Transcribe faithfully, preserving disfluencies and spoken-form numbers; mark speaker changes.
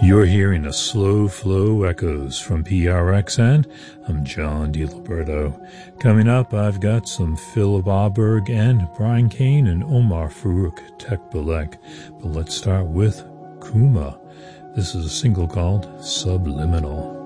Speaker 1: You're hearing a Slow Flow Echoes from P R X N. I'm John DiLiberto. Coming up, I've got some Philip Auberg and Brian Kane and Omar Farouk Tekbilek. But let's start with Kuma. This is a single called Subliminal.